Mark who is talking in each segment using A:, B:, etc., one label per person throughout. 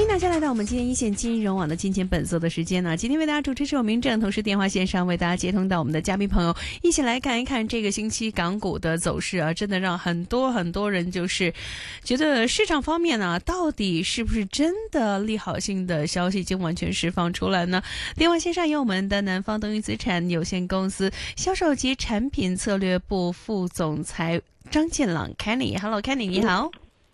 A: 大家来到我们今天一线金融网的金钱本色的时间呢，今天为大家主持是我明正，同时电话线上为大家接通到我们的嘉宾朋友，一起来看一看这个星期港股的走势啊，真的让很多人就是觉得市场方面呢，到底是不是真的利好性的消息已经完全释放出来呢？电话线上有我们的南方登裕资产有限公司销售及产品策略部副总裁張建朗 Kenny，Hello Kenny 你好。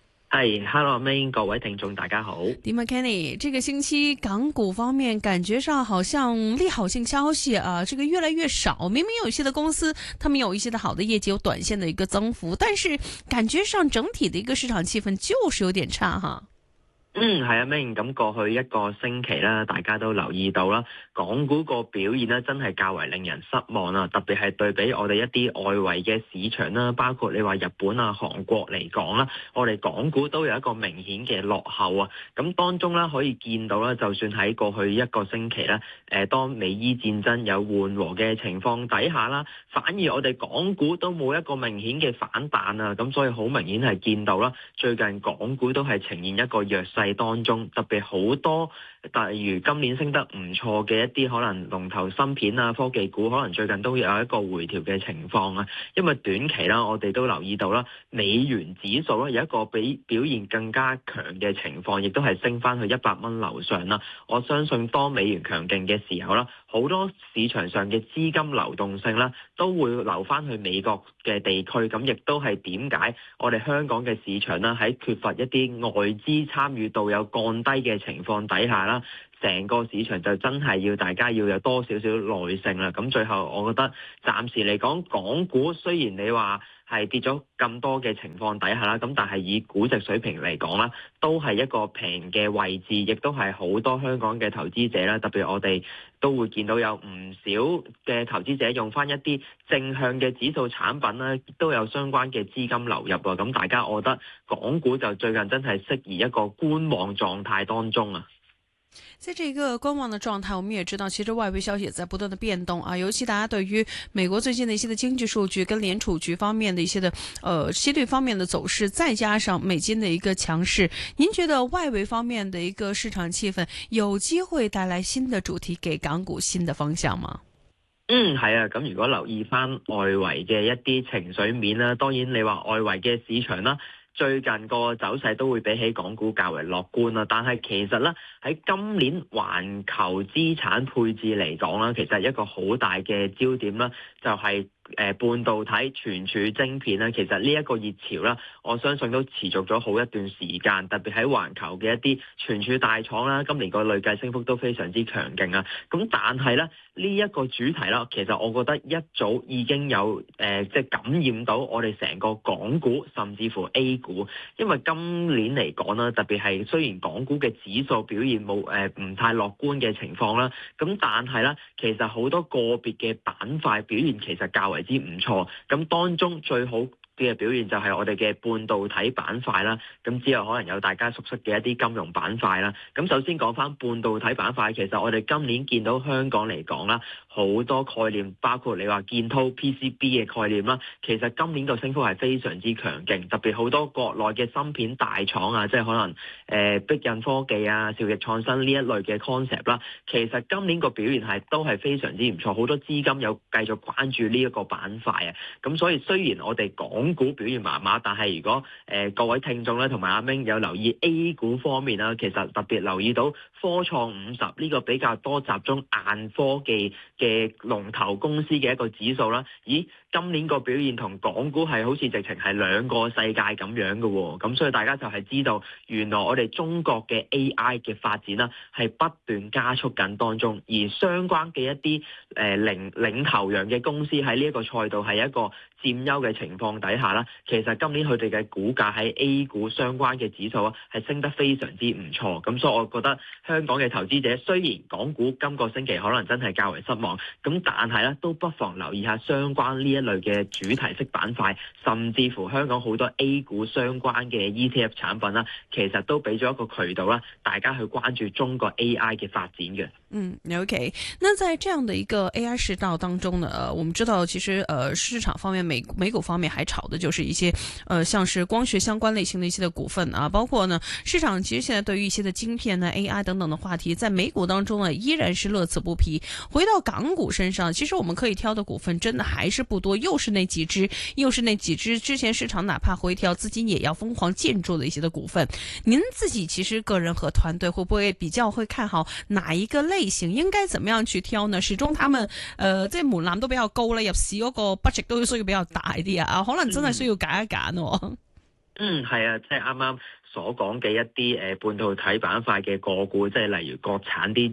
B: Hello May， 各位聽眾大家好。
A: 點啊 Kenny， 這個星期港股方面感覺上好像利好性消息啊，這個越來越少。明明有一些的公司，他們有一些的好的業績，有短線的一個增幅，但是感覺上整體的一個市場氣氛就是有點差哈。
B: 係啊 May， 咁過去一個星期啦，大家都留意到啦，港股個表現咧真係較為令人失望啦，特別係對比我哋一啲外圍嘅市場啦，包括你話日本啊、韓國嚟講啦，我哋港股都有一個明顯嘅落後啊。咁當中咧可以見到啦，就算喺過去一個星期咧，當美伊戰爭有緩和嘅情況底下啦，反而我哋港股都冇一個明顯嘅反彈啊。咁所以好明顯係見到啦，最近港股都係呈現一個弱勢當中，特別好多例如今年升得唔錯嘅一啲可能龍頭芯片啊、科技股，可能最近都有一個回調嘅情況啊。因為短期啦，我哋都留意到啦，美元指數咧有一個比表現更加強嘅情況，亦都係升翻去100蚊樓上啦。我相信當美元強勁嘅時候啦，好多市場上嘅資金流動性啦都會流翻去美國嘅地區，咁亦都係點解我哋香港嘅市場啦喺缺乏一啲外資參與度有降低嘅情況底下啦，成個市場就真係要大家要有多少少耐性啦。咁最後我覺得暫時嚟講，港股雖然你話係跌咗咁多嘅情況底下啦，咁但係以估值水平嚟講啦，都係一個平嘅位置，亦都係好多香港嘅投資者啦，特別我哋都會見到有唔少嘅投資者用翻一啲正向嘅指數產品啦，都有相關嘅資金流入啊。咁大家我覺得港股就最近真係適宜一個觀望狀態當中啊。
A: 在這個觀望的狀態，我們也知道，其實外圍消息也在不斷的變動啊。尤其大家對於美國最近的一些的經濟數據，跟聯儲局方面的一些的息率方面的走勢，再加上美金的一個強勢，您覺得外圍方面的一個市場氣氛有機會帶來新的主題，給港股新的方向嗎？
B: 係啊，咁如果留意翻外圍嘅一啲情緒面啦，當然你話外圍嘅市場啦，最近個走勢都會比起港股較為樂觀啦，但係其實咧喺今年環球資產配置嚟講啦，其實一個好大嘅焦點啦，就係半導體存儲晶片啦，其實呢一個熱潮啦，我相信都持續咗好一段時間，特別喺環球嘅一啲存儲大廠啦，今年個累計升幅都非常之強勁啊。咁但係咧呢一個主題啦，其實我覺得一早已經有即係感染到我哋成個港股甚至乎 A 股，因為今年嚟講啦，特別係雖然港股嘅指數表現冇唔太樂觀嘅情況啦，咁但係咧其實好多個別嘅板塊表現其實較為之唔錯，咁當中最好嘅表現就係我哋嘅半導體板塊啦，咁之後可能有大家熟悉嘅一啲金融板塊啦。咁首先講翻半導體板塊，其實我哋今年見到香港嚟講啦，好多概念，包括你話建滔 PCB 嘅概念啦，其實今年個升幅係非常之強勁，特別好多國內嘅芯片大廠啊，即係可能碧印科技啊、兆易創新呢一類嘅 concept 啦，其實今年個表現都係非常之唔錯，好多資金有繼續關注呢一個板塊啊。咁所以雖然我哋港股表現麻麻，但係如果各位聽眾咧同埋阿明有留意 A 股方面啦，其實特別留意到科創50呢個比較多集中硬科技嘅龍頭公司嘅一個指數啦，咦？今年個表現同港股係好似直情係兩個世界咁樣嘅喎，咁所以大家就係知道原來我哋中國嘅 AI 嘅發展啦係不斷加速緊當中，而相關嘅一啲領頭羊嘅公司喺呢一個賽道係一個佔優嘅情況底下啦，其實今年佢哋嘅股價喺 A 股相關嘅指數啊係升得非常之唔錯，咁所以我覺得香港嘅投資者雖然港股今個星期可能真係較為失望，咁但係咧都不妨留意下相關呢一類嘅主題式板塊，甚至乎香港好多 A 股相關嘅 ETF 產品啦，其實都俾咗一個渠道啦，大家去關注中國 AI 嘅發展嘅。
A: OK。那在這樣的一個 AI 市道當中呢，我們知道其實市場方面美股方面還炒的就是一些像是光學相關類型的一些的股份啊，包括呢市場其實現在對於一些的晶片呢 AI 等等的話題，在美股當中呢依然是樂此不疲。回到港股身上，其實我們可以挑的股份真的還是不多，又是那幾隻之前市場哪怕回調資金也要瘋狂建築的一些的股份。您自己其實個人和團隊會不會比較會看好哪一個類型？應該怎麼樣去挑呢？始終他們即係門檻都比較高咧，入市嗰個 budget 都需要比較大啲啊，可能真係需要揀一揀喎。
B: 係啊，即係啱啱所講嘅一啲半導體板塊嘅個股，即係例如國產啲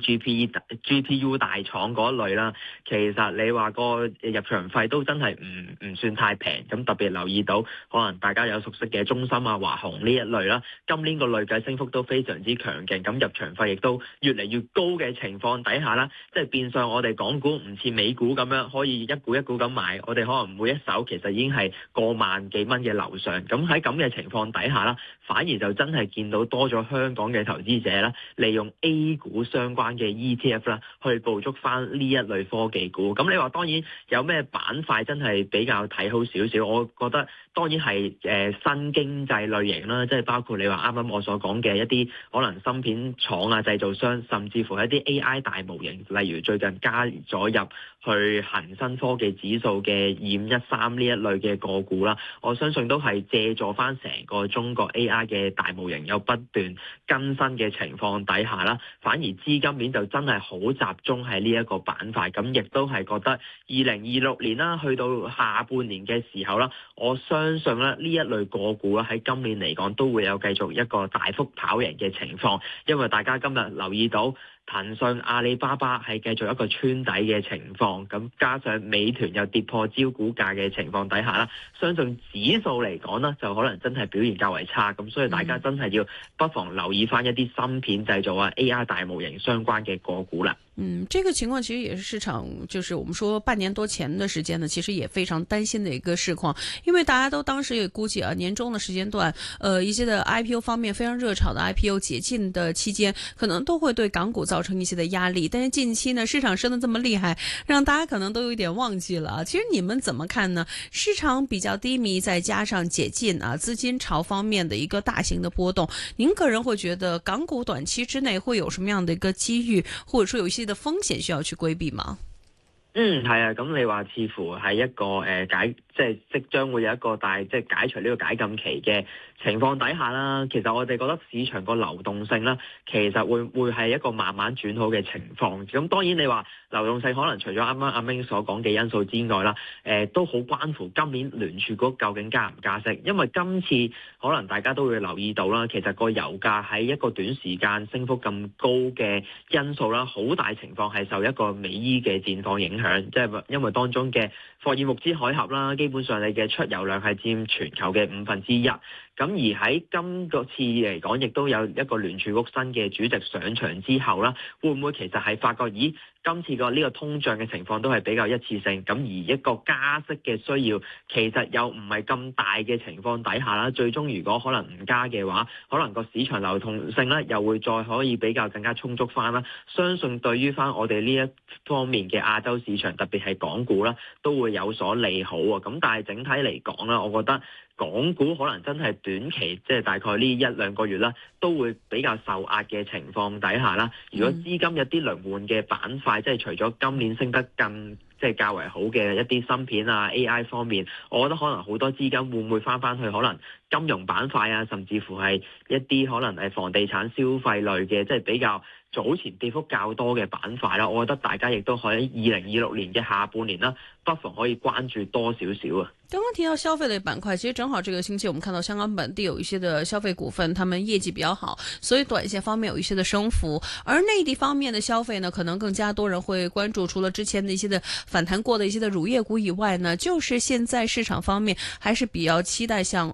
B: GPU 大廠嗰類啦。其實你話個入場費都真係唔算太平，咁特別留意到可能大家有熟悉嘅中芯啊、華虹呢一類啦，今年個累計升幅都非常之強勁，咁入場費亦都越嚟越高嘅情況底下啦，即係變相我哋港股唔似美股咁樣可以一股一股咁買，我哋可能每一手其實已經係過萬幾蚊嘅樓上，咁喺咁嘅情況底下啦，反而就真係見到多咗香港嘅投資者啦，利用 A 股相關嘅 ETF 啦，去捕捉翻呢一類科技股。咁你話當然有咩板塊真係比較睇好少少？我覺得當然係新經濟類型啦，即係包括你話啱啱我所講嘅一啲可能芯片廠啊、製造商，甚至乎一啲 AI 大模型，例如最近加咗入去恒生科技指數嘅2513呢一類嘅個股啦，我相信都係借助翻成個中國 AI 嘅大模型有不斷更新嘅情況底下啦，反而資金面就真係好集中喺呢一個板塊，咁亦都係覺得2026年啦，去到下半年嘅時候啦，我相信咧呢一類個股啦喺今年嚟講都會有繼續一個大幅跑贏嘅情況，因為大家今日留意到騰訊、阿里巴巴係繼續一個穿底嘅情況，咁加上美團又跌破招股價嘅情況底下啦，相信指數嚟講呢就可能真係表現較為差，咁所以大家真係要不妨留意翻一啲芯片製造啊、AI 大模型相關嘅個股啦。
A: 這個情況其實也是市場，就是我們說半年多前的時間呢，其實也非常擔心的一個市況，因為大家都當時也估計啊，年中的時間段，一些的 IPO 方面非常熱炒的 IPO 解禁的期間，可能都會對港股造成一些的壓力。但是近期呢，市場升得這麼厲害，讓大家可能都有一點忘記了。其實你們怎麼看呢？市場比較低迷，再加上解禁啊，資金潮方面的一個大型的波動，您個人會覺得港股短期之內會有什麼樣的一個機遇，或者說有一些的風險需要去規避嗎？
B: 係啊，咁你話似乎係一個即將會有一個解除呢個解禁期嘅情況底下啦，其實我哋覺得市場個流動性啦，其實會係一個慢慢轉好嘅情況。咁當然你話流動性可能除咗啱啱阿明所講嘅因素之外啦，都好關乎今年聯儲局究竟加唔加息。因為今次可能大家都會留意到啦，其實個油價喺一個短時間升幅咁高嘅因素啦，好大情況係受一個美伊嘅戰況影響，即係因為當中嘅霍爾木茲海峽啦，基本上你嘅出油量係佔全球嘅1/5。咁而喺今個次嚟講，亦都有一個聯儲局新嘅主席上場之後啦，會唔會其實係發覺，咦，今次個呢個通脹嘅情況都係比較一次性，咁而一個加息嘅需要其實又唔係咁大嘅情況底下啦，最終如果可能唔加嘅話，可能個市場流動性咧又會再可以比較更加充足翻啦。相信對於翻我哋呢一方面嘅亞洲市場，特別係港股啦，都會有所利好啊。咁但係整體嚟講啦，我覺得港股可能真係短期即係大概呢1-2個月啦，都會比較受壓嘅情況底下啦。如果資金有啲輪換嘅板塊，即係除咗今年升得更較為好嘅一啲芯片啊 AI 方面，我覺得可能好多資金會唔會翻去可能金融板塊啊，甚至乎係一啲可能係房地產消費類嘅，即係比較早前跌幅較多嘅板塊啦。我覺得大家亦都可以喺2026年嘅下半年啦，不妨可以關注多少少啊。
A: 剛剛提到消費類板塊，其實正好這個星期我們看到香港本地有一些的消費股份，他們業績比較好，所以短線方面有一些的升幅。而內地方面的消費呢，可能更加多人會關注，除了之前的一些的反彈過的一些的乳業股以外呢，就是現在市場方面還是比較期待像這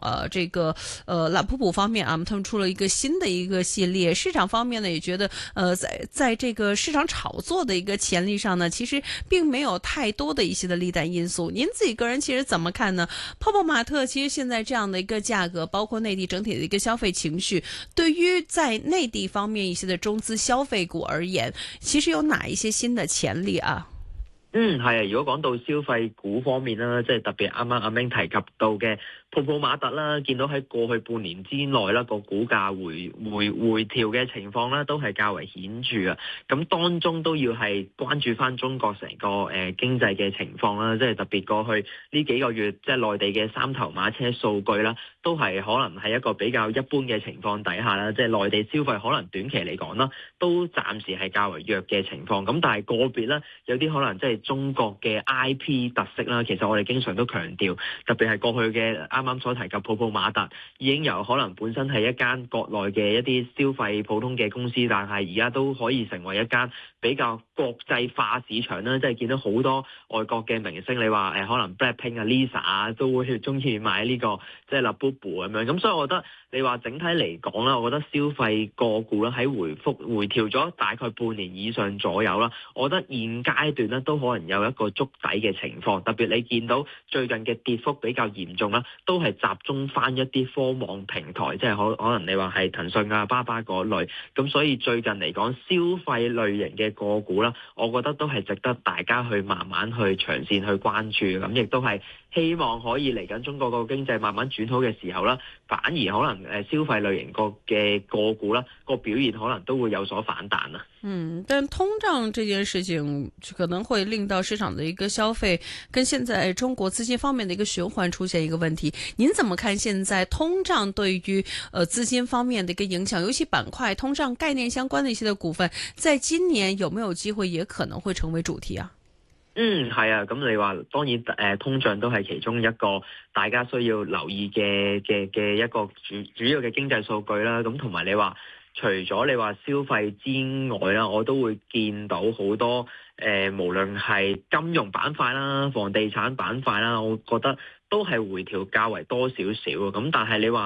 A: 這個拉普普方面啊，他們出了一個新的一個系列，市場方面呢也覺得在這個市場炒作的一個潛力上呢，其實並沒有太多的一些的利淡因素。您自己個人其實怎麼看呢？泡泡瑪特其實現在這樣的一個價格，包括內地整體的一個消費情緒，對於在內地方面一些的中資消費股而言，其實有哪一些新的潛力啊？
B: 係啊，如果講到消費股方面啦，即係特別啱啱阿明提及到嘅泡泡瑪特啦，見到喺過去半年之內啦，個股價回調嘅情況啦，都係較為顯著啊。咁當中都要係關注翻中國成個經濟嘅情況啦，即係特別過去呢幾個月，即係內地嘅三頭馬車數據啦，都係可能係一個比較一般嘅情況底下啦，即係內地消費可能短期嚟講啦，都暫時係較為弱嘅情況。咁但係個別咧，有啲可能即係中國嘅 IP 特色啦，其實我哋經常都強調，特別係過去嘅啱啱所提及泡泡瑪特，已經由可能本身係一間國內嘅一啲消費普通嘅公司，但係而家都可以成為一間比較國際化市場啦，即係見到好多外國嘅明星，你話可能 Blackpink 啊、Lisa 啊，都會中意買呢個即係 Labubu 咁樣。咁所以我覺得你話整體嚟講啦，我覺得消費個股啦喺回調咗大概半年以上左右啦，我覺得現階段咧都可能有一個築底嘅情況。特別你見到最近嘅跌幅比較嚴重啦，都係集中翻一啲科網平台，即係可能你話係騰訊啊、巴巴嗰類。咁所以最近嚟講，消費類型嘅個股啦，我覺得都係值得大家去慢慢去長線去關注。咁亦都係希望可以嚟緊中國個經濟慢慢轉好嘅時候啦，反而可能消費類型嘅個股啦，個表現可能都會有所反彈啊。
A: 但通脹這件事情可能會令到市場的一個消費跟現在中國資金方面的一個循環出現一個問題。您怎麼看現在通脹對於資金方面的一個影響？尤其板塊通脹概念相關的一些的股份，在今年有沒有機會也可能會成為主題啊？
B: 係啊，咁你話當然通脹都係其中一個大家需要留意嘅一個主要嘅經濟數據啦。咁同埋你話除咗你話消費之外啦，我都會見到好多無論係金融板塊啦、房地產板塊啦，我覺得都係回調較為多少少。咁但係你話